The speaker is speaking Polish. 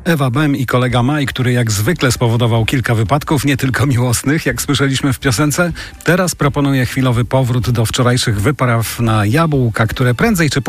Ewa Bem i kolega Maj, który jak zwykle spowodował kilka wypadków, nie tylko miłosnych, jak słyszeliśmy w piosence, teraz proponuje chwilowy powrót do wczorajszych wypraw na jabłka, które prędzej czy